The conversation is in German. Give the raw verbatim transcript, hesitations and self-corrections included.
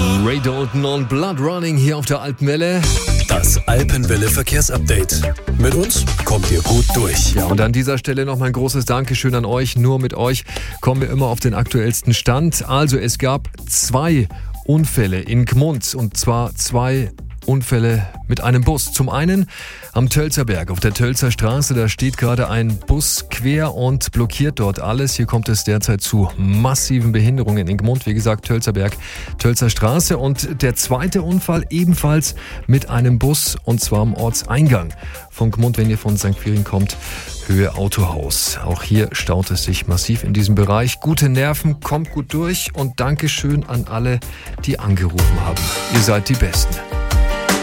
Ray Dalton und Blood Running hier auf der Alpenwelle. Das Alpenwelle Verkehrsupdate. Mit uns kommt ihr gut durch. Ja, und an dieser Stelle nochmal ein großes Dankeschön an euch. Nur mit euch kommen wir immer auf den aktuellsten Stand. Also es gab zwei Unfälle in Gmund, und zwar zwei Unfälle mit einem Bus. Zum einen am Tölzer Berg auf der Tölzer Straße, da steht gerade ein Bus quer und blockiert dort alles. Hier kommt es derzeit zu massiven Behinderungen in Gmund. Wie gesagt, Tölzer Berg, Tölzer Straße. Und der zweite Unfall ebenfalls mit einem Bus, und zwar am Ortseingang von Gmund, wenn ihr von Sankt Quirin kommt, Höhe Autohaus. Auch hier staut es sich massiv in diesem Bereich. Gute Nerven, kommt gut durch und Dankeschön an alle, die angerufen haben. Ihr seid die Besten.